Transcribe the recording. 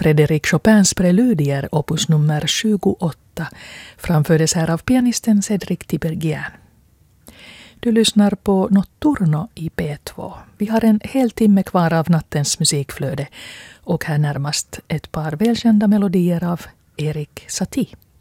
Frédéric Chopins preludier opus nummer 28 framfördes här av pianisten Cédric Tiberghien. Du lyssnar på Notturno i P2. Vi har en hel timme kvar av nattens musikflöde och här närmast ett par välkända melodier av Erik Satie.